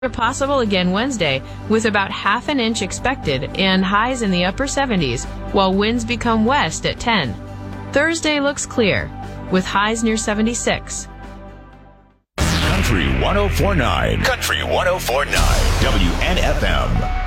are possible again Wednesday, with about half an inch expected and highs in the upper 70s, while winds become west at 10. Thursday looks clear, with highs near 76. Country 104.9. Country 104.9. WNFM.